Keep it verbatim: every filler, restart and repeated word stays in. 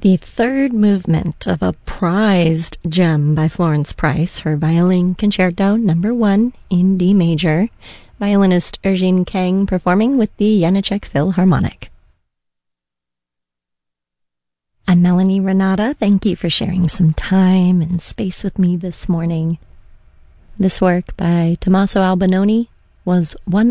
The third movement of a prized gem by Florence Price, her Violin Concerto Number One in D major, violinist Eugene Kang performing with the Janáček Philharmonic. I'm Melanie Renata. Thank you for sharing some time and space with me this morning. This work by Tommaso Albinoni was one